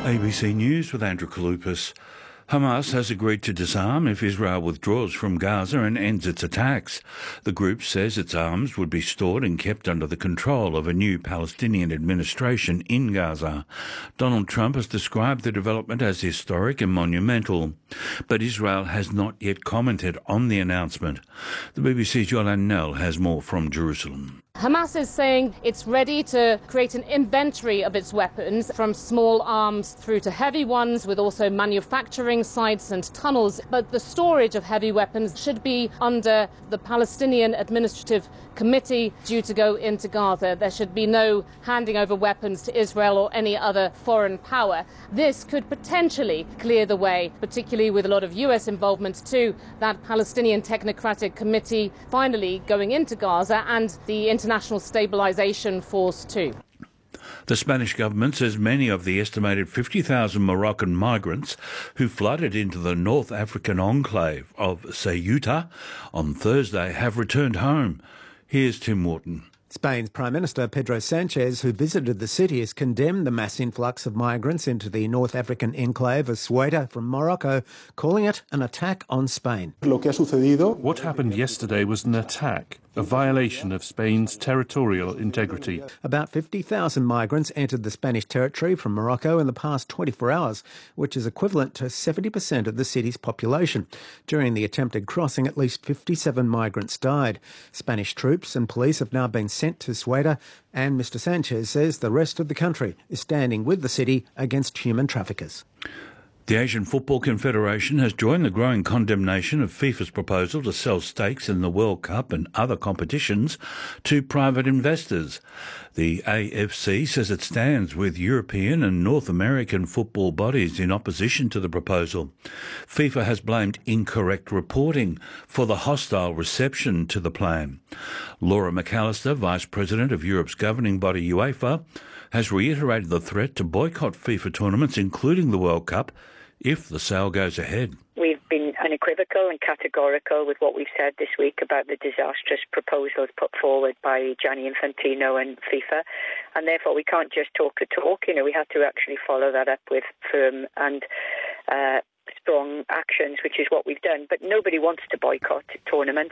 ABC News with Andrew Kaloupas. Hamas has agreed to disarm if Israel withdraws from Gaza and ends its attacks. The group says its arms would be stored and kept under the control of a new Palestinian administration in Gaza. Donald Trump has described the development as historic and monumental, but Israel has not yet commented on the announcement. The BBC's Yolande Knell has more from Jerusalem. Hamas is saying it's ready to create an inventory of its weapons, from small arms through to heavy ones, with also manufacturing sites and tunnels. But the storage of heavy weapons should be under the Palestinian Administrative Committee due to go into Gaza. There should be no handing over weapons to Israel or any other foreign power. This could potentially clear the way, particularly with a lot of US involvement to that Palestinian Technocratic Committee finally going into Gaza, and the International Stabilization Force too. The Spanish government says many of the estimated 50,000 Moroccan migrants who flooded into the North African enclave of Ceuta on Thursday have returned home. Here's Tim Wharton. Spain's Prime Minister Pedro Sanchez, who visited the city, has condemned the mass influx of migrants into the North African enclave of Ceuta from Morocco, calling it an attack on Spain. What happened yesterday was an attack, a violation of Spain's territorial integrity. About 50,000 migrants entered the Spanish territory from Morocco in the past 24 hours, which is equivalent to 70% of the city's population. During the attempted crossing, at least 57 migrants died. Spanish troops and police have now been sent to Ceuta, and Mr Sanchez says the rest of the country is standing with the city against human traffickers. The Asian Football Confederation has joined the growing condemnation of FIFA's proposal to sell stakes in the World Cup and other competitions to private investors. The AFC says it stands with European and North American football bodies in opposition to the proposal. FIFA has blamed incorrect reporting for the hostile reception to the plan. Laura McAllister, Vice President of Europe's governing body UEFA, has reiterated the threat to boycott FIFA tournaments, including the World Cup, if the sale goes ahead. We've been unequivocal and categorical with what we've said this week about the disastrous proposals put forward by Gianni Infantino and FIFA, and therefore we can't just talk the talk. We have to actually follow that up with firm and strong actions, which is what we've done. But nobody wants to boycott tournaments.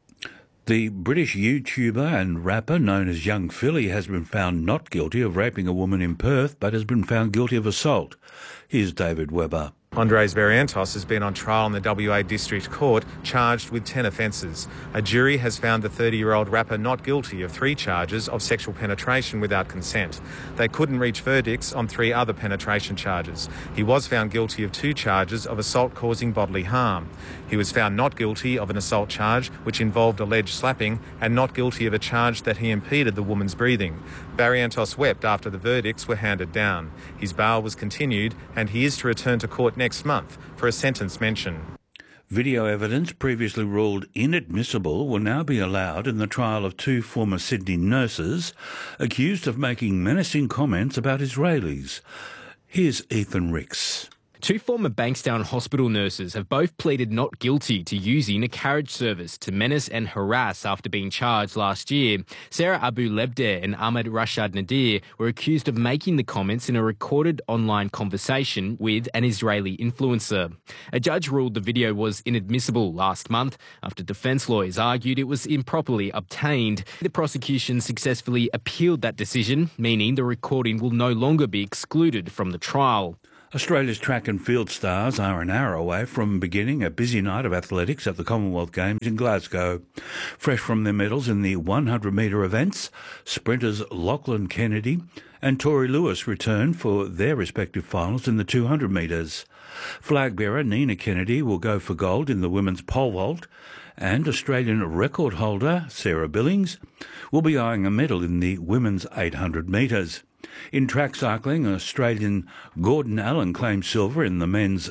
The British YouTuber and rapper known as Young Philly has been found not guilty of raping a woman in Perth, but has been found guilty of assault. Here's David Webber. Andres Barrientos has been on trial in the WA District Court, charged with 10 offences. A jury has found the 30-year-old rapper not guilty of 3 charges of sexual penetration without consent. They couldn't reach verdicts on 3 other penetration charges. He was found guilty of 2 charges of assault causing bodily harm. He was found not guilty of an assault charge which involved alleged slapping, and not guilty of a charge that he impeded the woman's breathing. Barrientos wept after the verdicts were handed down. His bail was continued, and he is to return to court next month for a sentence mention. Video evidence previously ruled inadmissible will now be allowed in the trial of 2 former Sydney nurses accused of making menacing comments about Israelis. Here's Ethan Ricks. 2 former Bankstown Hospital nurses have both pleaded not guilty to using a carriage service to menace and harass after being charged last year. Sarah Abu Lebder and Ahmed Rashad Nadir were accused of making the comments in a recorded online conversation with an Israeli influencer. A judge ruled the video was inadmissible last month after defence lawyers argued it was improperly obtained. The prosecution successfully appealed that decision, meaning the recording will no longer be excluded from the trial. Australia's track and field stars are an hour away from beginning a busy night of athletics at the Commonwealth Games in Glasgow. Fresh from their medals in the 100-metre events, sprinters Lachlan Kennedy and Tori Lewis return for their respective finals in the 200 metres. Flag bearer Nina Kennedy will go for gold in the women's pole vault, and Australian record holder Sarah Billings will be eyeing a medal in the women's 800 metres. In track cycling, Australian Gordon Allen claimed silver in the men's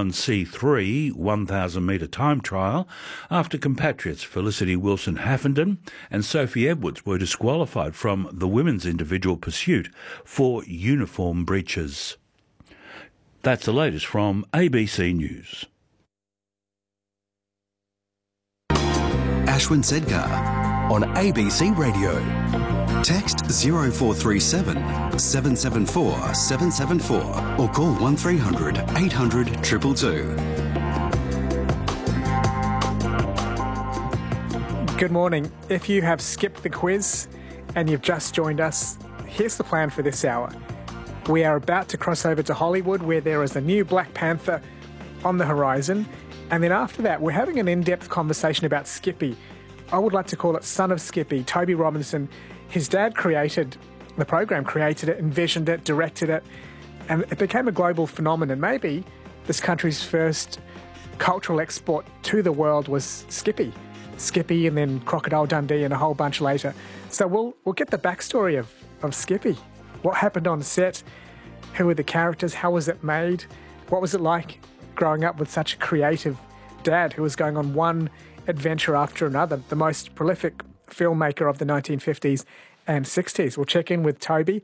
C1-C3 1,000-metre time trial after compatriots Felicity Wilson-Haffenden and Sophie Edwards were disqualified from the women's individual pursuit for uniform breaches. That's the latest from ABC News. Ashwin Sedgar on ABC Radio. Text 0437 774 774 or call 1300 800 222. Good morning. If you have skipped the quiz and you've just joined us, here's the plan for this hour. We are about to cross over to Hollywood, where there is a new Black Panther on the horizon. And then after that, we're having an in-depth conversation about Skippy. I would like to call it Son of Skippy, Toby Robinson. His dad created the program, created it, envisioned it, directed it, and it became a global phenomenon. Maybe this country's first cultural export to the world was Skippy. Skippy and then Crocodile Dundee and a whole bunch later. So we'll get the backstory of Skippy. What happened on set? Who were the characters? How was it made? What was it like growing up with such a creative dad who was going on one adventure after another, the most prolific filmmaker of the 1950s and 60s? We'll check in with Toby.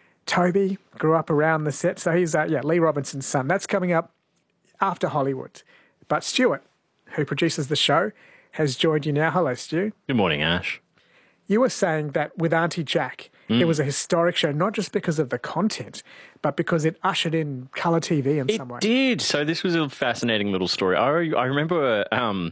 Toby grew up around the set, so he's Lee Robinson's son. That's coming up after Hollywood. But Stuart, who produces the show, has joined you now. Hello, Stu. Good morning, Ash. You were saying that with Auntie Jack, it was a historic show, not just because of the content, but because it ushered in colour TV in some way. It did. So this was a fascinating little story. I remember,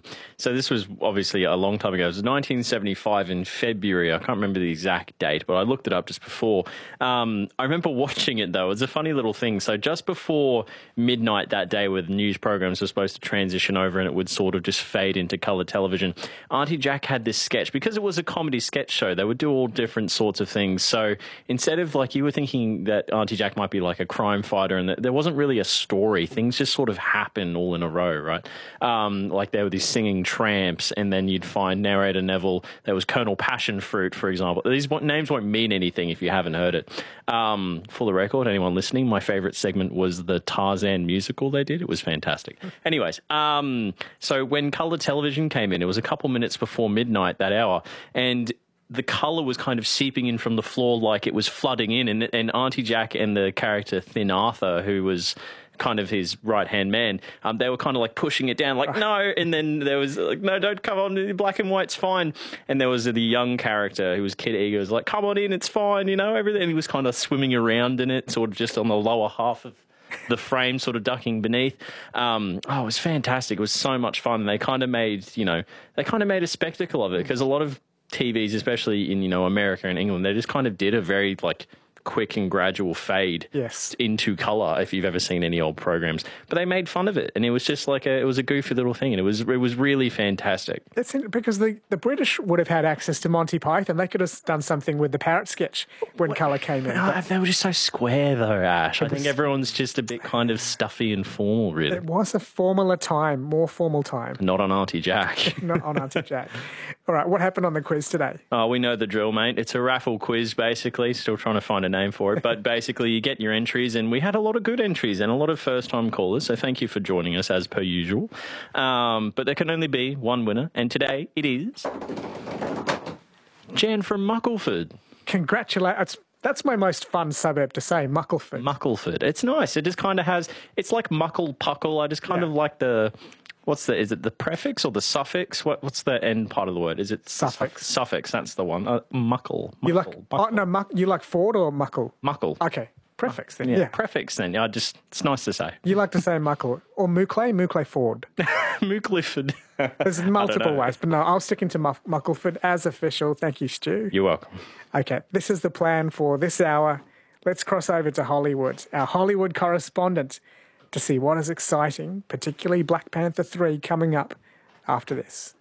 so this was obviously a long time ago. It was 1975 in February. I can't remember the exact date, but I looked it up just before. I remember watching it, though. It was a funny little thing. So just before midnight that day, where the news programs were supposed to transition over and it would sort of just fade into colour television, Auntie Jack had this sketch. Because it was a comedy sketch show, they would do all different sorts of things. So instead of, like, you were thinking that Auntie Jack might be like a crime fighter and that there wasn't really a story, things just sort of happen all in a row, right? Like there were these singing tramps, and then you'd find narrator Neville. There was Colonel Passionfruit, for example. These names won't mean anything if you haven't heard it. For the record, anyone listening, my favourite segment was the Tarzan musical they did. It was fantastic. Anyways, so when colour television came in, it was a couple minutes before midnight that hour, and the colour was kind of seeping in from the floor like it was flooding in, and Auntie Jack and the character Thin Arthur, who was kind of his right-hand man, they were kind of like pushing it down, like, no, and then there was like, no, don't come on, black and white's fine. And there was the young character who was Kid Eager, was like, come on in, it's fine, you know, everything. And he was kind of swimming around in it, sort of just on the lower half of the frame, sort of ducking beneath. It was fantastic. It was so much fun. And they kind of made a spectacle of it, because a lot of TVs, especially in, America and England, they just kind of did a very, like, quick and gradual fade into colour, if you've ever seen any old programs. But they made fun of it, and it was just like it was a goofy little thing, and it was really fantastic. That's because the British would have had access to Monty Python. They could have done something with the parrot sketch when colour came in. They were just so square, though, Ash. I think everyone's just a bit kind of stuffy and formal, really. It was a more formal time. Not on Auntie Jack. Not on Auntie Jack. All right, what happened on the quiz today? Oh, we know the drill, mate. It's a raffle quiz, basically. Still trying to find a name for it. But basically, you get your entries, and we had a lot of good entries and a lot of first-time callers, so thank you for joining us, as per usual. But there can only be one winner, and today it is Jan from Muckleford. Congratulations. That's my most fun suburb to say, Muckleford. Muckleford. It's nice. It just kind of has... It's like Muckle Puckle. I just kind of like the... is it the prefix or the suffix? What's the end part of the word? Is it suffix? Suffix, that's the one. Muckle. You like Ford or Muckle? Muckle. Okay, prefix then. Yeah, prefix then. It's nice to say. You like to say Muckle or Muckley Ford. Muckleford. There's multiple ways, but no, I'll stick into Muckleford as official. Thank you, Stu. You're welcome. Okay, this is the plan for this hour. Let's cross over to Hollywood. Our Hollywood correspondent, to see what is exciting, particularly Black Panther 3, coming up after this.